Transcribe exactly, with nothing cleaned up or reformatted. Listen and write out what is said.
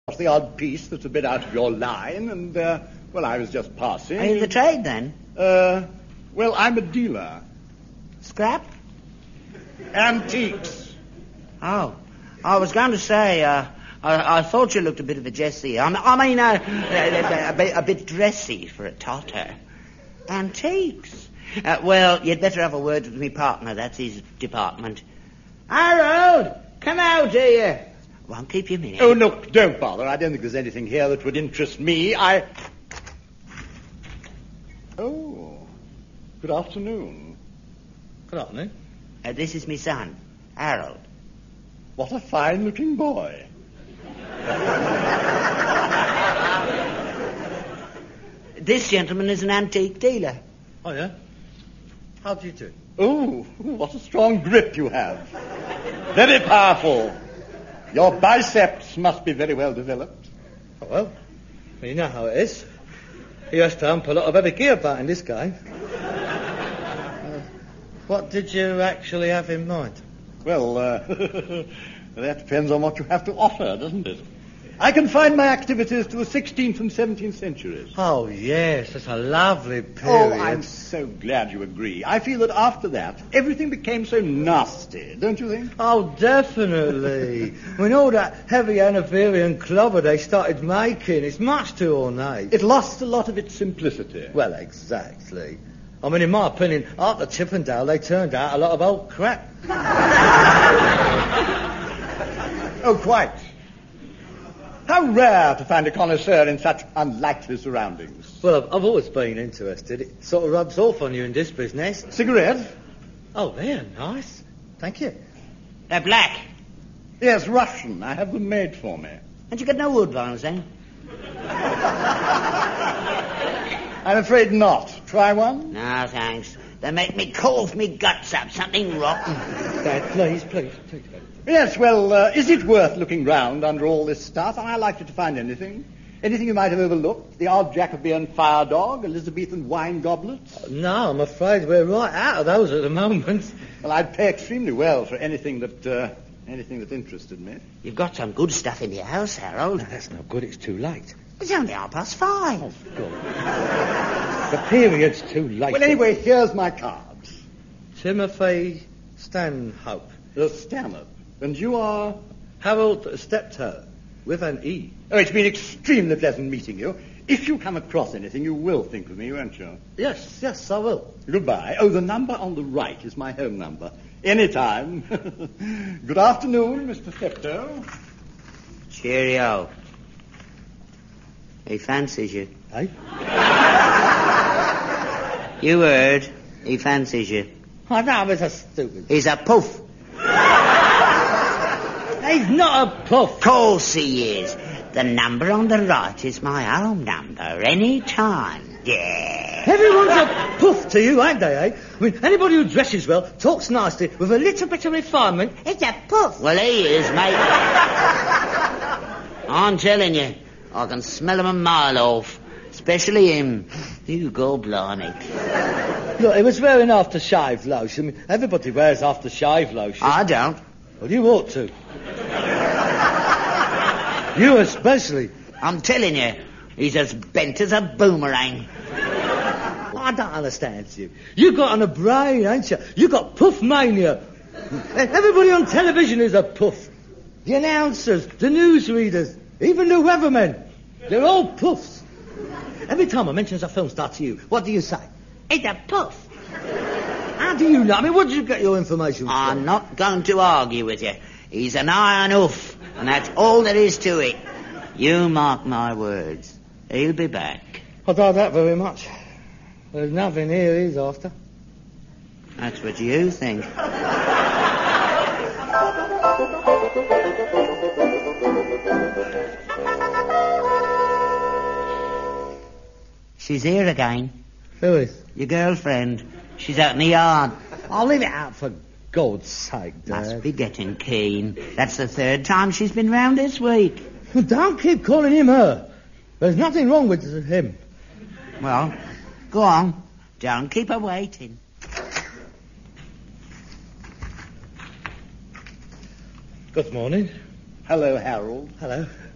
The odd piece that's a bit out of your line, and, uh, well, I was just passing. Are you the trade, then? Uh, well, I'm a dealer. Scrap? Antiques. Oh. I was going to say, uh, I, I thought you looked a bit of a Jessie. I, I mean, uh, a, a, bit, a bit dressy for a Totter. Antiques. Uh, well, you'd better have a word with me partner. That's his department. Harold, come out here. Won't keep you a minute. Oh, look, don't bother. I don't think there's anything here that would interest me. I... Oh, good afternoon. Good afternoon. Uh, this is my son, Harold. What a fine-looking boy. This gentleman is an antique dealer. Oh, yeah? How do you do? Oh, what a strong grip you have. Very powerful. Your biceps must be very well developed. Oh, well, you know how it is. He has to hump a lot of heavy gear about in this game. uh, what did you actually have in mind? Well, uh, that depends on what you have to offer, doesn't it? I confine my activities to the sixteenth and seventeenth centuries. Oh, yes, that's a lovely Oh, period. I'm so glad you agree. I feel that after that, everything became so nasty, don't you think? Oh, definitely. When all that heavy Hanoverian clobber they started making, it's much too ornate. It lost a lot of its simplicity. Well, exactly. I mean, in my opinion, after Chippendale, they turned out a lot of old crap. Oh, quite. How rare to find a connoisseur in such unlikely surroundings. Well, I've, I've always been interested. It sort of rubs off on you in this business. Cigarette? Oh, they're nice. Thank you. They're black. Yes, Russian. I have them made for me. And you got no wood vials, then? I'm afraid not. Try one? No, thanks. They make me cough me guts up. Something rotten. Dad, please, please, please. Yes, well, uh, is it worth looking round under all this stuff? I like you to find anything. Anything you might have overlooked? The odd Jacobean fire dog, Elizabethan wine goblets? No, I'm afraid we're right out of those at the moment. Well, I'd pay extremely well for anything that, uh, anything that interested me. You've got some good stuff in your house, Harold. No, that's no good. It's too late. It's only half past five. Oh, God. The period's too late. Well, anyway, here's my cards. Timothy Stanhope. The Stanhope. And you are? Harold Steptoe, with an E. Oh, it's been extremely pleasant meeting you. If you come across anything, you will think of me, won't you? Yes, yes, I will. Goodbye. Oh, the number on the right is my home number. Anytime. Good afternoon, Mister Steptoe. Cheerio. He fancies you. Eh? You heard. He fancies you. Oh, no, Mister Stupid. He's a poof. He's not a puff. Course he is. The number on the right is my home number. Any time. Yeah. Everyone's a puff to you, ain't they, eh? I mean, anybody who dresses well, talks nicely, with a little bit of refinement, it's a puff. Well, he is, mate. I'm telling you, I can smell him a mile off. Especially him. You go blimey. Look, he was wearing aftershave lotion. I mean, everybody wears aftershave lotion. I don't. Well, you ought to. You especially. I'm telling you, he's as bent as a boomerang. I don't understand you. You got on a brain, ain't you? You got puff mania. Everybody on television is a puff. The announcers, the newsreaders, even the weathermen. They're all puffs. Every time I mention a film star to you, what do you say? It's a puff. How do you know? I mean, where did you get your information from? I'm not going to argue with you. He's an iron oof, and that's all there is to it. You mark my words. He'll be back. I doubt that very much. There's nothing here he's after. That's what you think. She's here again. Who is? Your girlfriend. She's out in the yard. I'll leave it out for God's sake, Dad. Must be getting keen. That's the third time she's been round this week. Well, don't keep calling him her. There's nothing wrong with him. Well, go on. Don't keep her waiting. Good morning. Hello, Harold. Hello.